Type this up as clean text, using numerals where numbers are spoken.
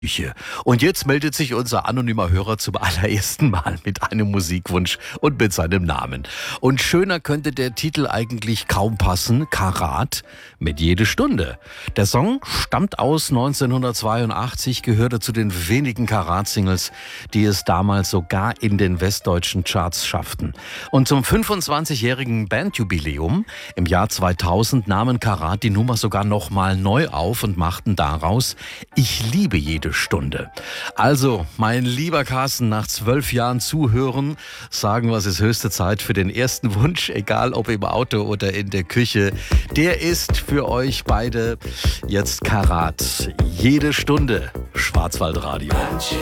Und jetzt meldet sich unser anonymer Hörer zum allerersten Mal mit einem Musikwunsch und mit seinem Namen. Und schöner könnte der Titel eigentlich kaum passen. Karat mit Jede Stunde. Der Song stammt aus 1982, gehörte zu den wenigen Karat-Singles, die es damals sogar in den westdeutschen Charts schafften. Und zum 25-jährigen Bandjubiläum im Jahr 2000 nahmen Karat die Nummer sogar nochmal neu auf und machten daraus Ich liebe jede Stunde. Also, mein lieber Carsten, nach 12 Jahren Zuhören, sagen wir, es ist höchste Zeit für den ersten Wunsch, egal ob im Auto oder in der Küche. Der ist für euch beide jetzt Karat. Jede Stunde Schwarzwaldradio.